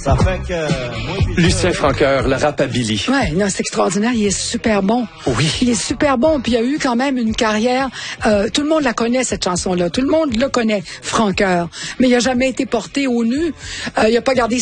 Ça fait que... Lucien Francoeur, le Rapabilly. Ouais, non, c'est extraordinaire. Il est super bon. Oui. Il est super bon. Puis il a eu quand même une carrière. Tout le monde la connaît, cette chanson-là. Tout le monde le connaît, Francoeur. Mais il a jamais été porté au nu. Il a pas gagné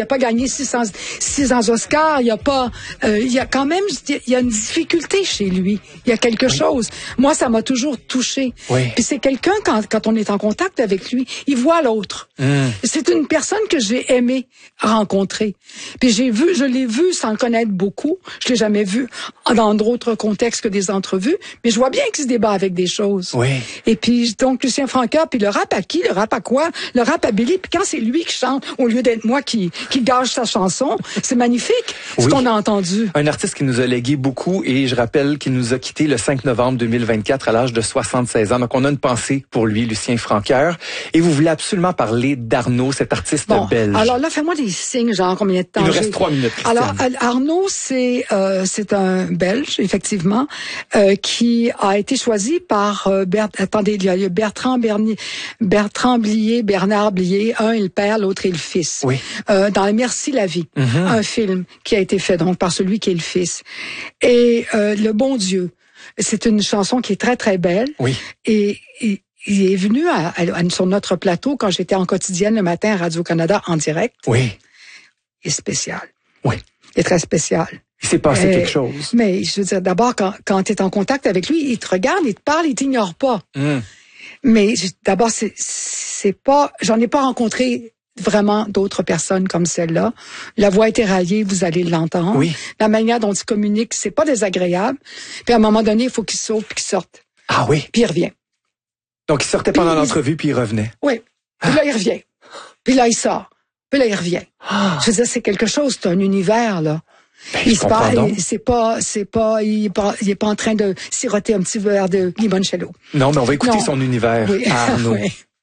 600 Oscars. Il y a quand même, il y a une difficulté chez lui. Il y a quelque chose. Moi, ça m'a toujours touché. Oui. Puis c'est quelqu'un, quand on est en contact avec lui, il voit l'autre. C'est une personne que j'ai aimé rencontrer. Puis je l'ai vu sans le connaître beaucoup. Je l'ai jamais vu dans d'autres contextes que des entrevues. Mais je vois bien qu'il se débat avec des choses. Oui. Et puis, donc, Lucien Francoeur, puis le rap à qui? Le rap à quoi? Le rap à Billy. Puis quand c'est lui qui chante, au lieu d'être moi qui gâche sa chanson, c'est magnifique, ce qu'on a entendu. Un artiste qui nous a légué beaucoup, et je rappelle qu'il nous a quittés le 5 novembre 2024 à l'âge de 76 ans. Donc, on a une pensée pour lui, Lucien Francoeur. Et vous voulez absolument parler d'Arnaud, cet artiste belge. Alors là, fais-moi des signes, genre combien de temps. Il nous reste 3 minutes, Christiane. Alors, Arnaud, c'est un Belge, effectivement, qui a été choisi par il y a Bertrand Blier, Bernard Blier. Un est le père, l'autre est le fils. Oui. Dans Merci la vie, un film qui a été fait donc par celui qui est le fils. Et Le bon Dieu, c'est une chanson qui est très très belle. Oui. Et il est venu sur notre plateau quand j'étais en quotidienne le matin à Radio-Canada en direct. Oui. Il est spécial. Oui. Il est très spécial. Il s'est passé quelque chose. Mais je veux dire, d'abord, quand tu es en contact avec lui, il te regarde, il te parle, il t'ignore pas. Mais d'abord, c'est pas... J'en ai pas rencontré vraiment d'autres personnes comme celle-là. La voix est éraillée, vous allez l'entendre. Oui. La manière dont il communique, c'est pas désagréable. Puis à un moment donné, il faut qu'il sauve puis qu'il sorte. Ah oui. Puis il revient. Donc, il sortait pendant l'entrevue, puis il revenait. Oui. Puis là, il revient. Puis là, il sort. Puis là, il revient. Je veux dire, c'est quelque chose, c'est un univers, là. Il se parle, il est pas en train de siroter un petit verre de limoncello. Non, mais on va écouter son univers, Oui. Arnaud. Oui.